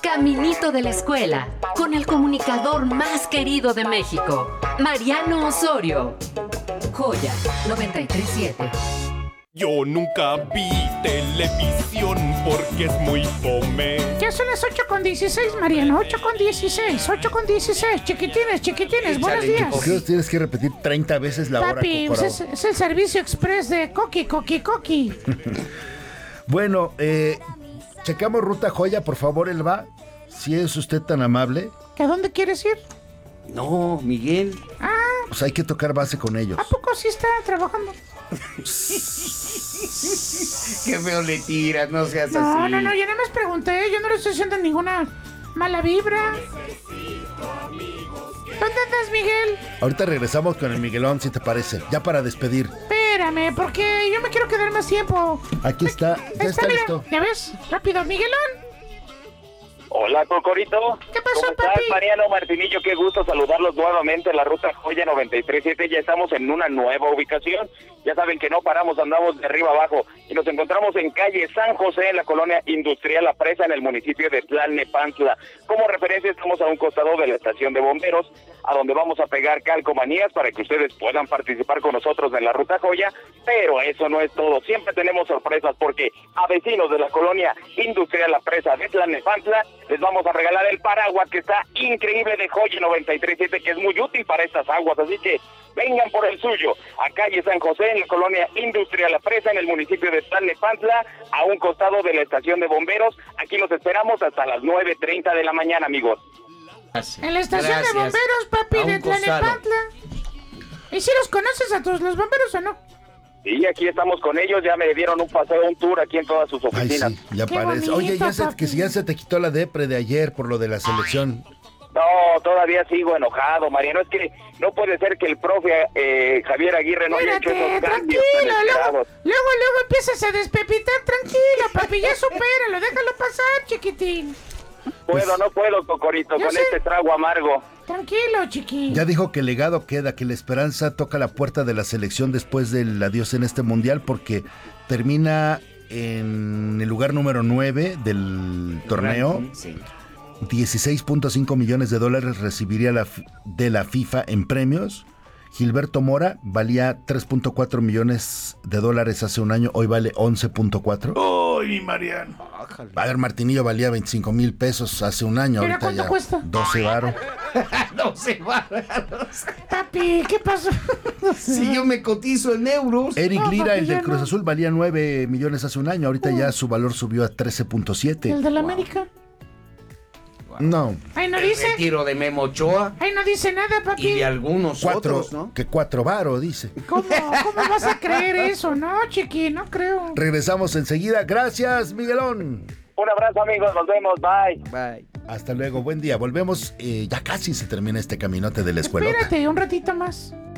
Caminito de la escuela, con el comunicador más querido de México, Mariano Osorio. Joya 937. Yo nunca vi televisión porque es muy fome. Ya son las 8:16, Mariano. 8:16. Chiquitines, buenos días. ¿Por qué tienes que repetir 30 veces la hora, Papi, Cocorao? es el servicio express de Coqui. Bueno, checamos ruta Joya, por favor, Elba. Si es usted tan amable, ¿Que a dónde quieres ir? No, Miguel. pues hay que tocar base con ellos. ¿A poco sí está trabajando? Qué feo le tiras, no seas No, así. yo nada más pregunté. Yo no le estoy haciendo ninguna mala vibra. ¿Dónde andas, Miguel? Ahorita regresamos con el Miguelón, si te parece. Ya para despedir. Espérame, porque yo me quiero quedar más tiempo. Aquí está, ya está Mira, listo. ¿ya ves? Rápido, Miguelón. Hola, Cocorito. ¿Qué pasó, ¿Cómo estás, papi? Mariano Martinillo? Qué gusto saludarlos nuevamente en la ruta Joya 937. Ya estamos en una nueva ubicación. Ya saben que no paramos, andamos de arriba abajo. Y nos encontramos en calle San José, en la colonia industrial La Presa, en el municipio de Tlalnepantla. Como referencia, estamos a un costado de la estación de bomberos, a donde vamos a pegar calcomanías para que ustedes puedan participar con nosotros en la ruta Joya. Pero eso no es todo. Siempre tenemos sorpresas porque a vecinos de la colonia industrial La Presa de Tlalnepantla les vamos a regalar el paraguas que está increíble de Joya 937, que es muy útil para estas aguas. Así que vengan por el suyo, a calle San José, en la colonia industrial La Presa, en el municipio de Tlalnepantla, a un costado de la estación de bomberos. Aquí los esperamos hasta las 9:30 de la mañana, amigos. En la estación de bomberos, papi, A un de costado. Tlalnepantla. ¿Y si los conoces a todos los bomberos o no? Y aquí estamos con ellos, ya me dieron un paseo, un tour aquí en todas sus Ay, oficinas. sí, ya Qué parece. bonito, Oye, papi. ya se te quitó la depre de ayer por lo de la selección. No, todavía sigo enojado, Mariano. Es que no puede ser que el profe Javier Aguirre no haya hecho Espérate, esos tranquilo. cambios tan esperados. Luego empiezas a despepitar. Tranquilo, papi, ya supéralo. Déjalo pasar, chiquitín. No puedo, Cocorito, Yo con sé. este trago amargo. Tranquilo, chiquín. Ya dijo que el legado queda, que la esperanza toca la puerta de la selección después del adiós en este mundial, porque termina en el lugar número 9 del torneo. Sí. 16.5 millones de dólares recibiría de la FIFA en premios. Gilberto Mora valía 3.4 millones de dólares hace un año, hoy vale 11.4. ¡Ay, Mariano! A ver, Martinillo valía 25 mil pesos hace un año, ¿Pero ahorita cuánto ya cuesta? 12 varos. No se bárbaros. Papi, ¿qué pasó? Si yo me cotizo en euros. Eric No, Lira, papi, el ya del Cruz no. Azul, valía 9 millones hace un año, ahorita ya su valor subió a 13.7. ¿El de la América? No, Ahí no El dice. retiro de Memo Ochoa Ahí no dice nada, papi. y de algunos otros, ¿no? que 4 varos, dice. ¿Cómo vas a creer eso? No, chiqui, no creo. Regresamos enseguida. Gracias, Miguelón. Un abrazo, amigos, nos vemos, bye. Bye. Hasta luego, buen día. Volvemos, ya casi se termina este caminote de la escuela. Espérate un ratito más.